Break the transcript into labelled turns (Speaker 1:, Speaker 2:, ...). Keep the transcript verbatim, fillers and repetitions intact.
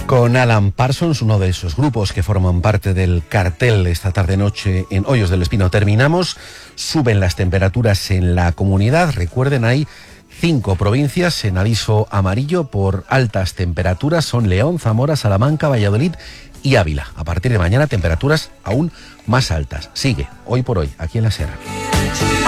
Speaker 1: Con Alan Parsons, uno de esos grupos que forman parte del cartel esta tarde-noche en Hoyos del Espino. Terminamos, suben las temperaturas en la comunidad. Recuerden, hay cinco provincias en aviso amarillo por altas temperaturas. Son León, Zamora, Salamanca, Valladolid y Ávila. A partir de mañana, temperaturas aún más altas. Sigue, hoy por hoy, aquí en la Sierra.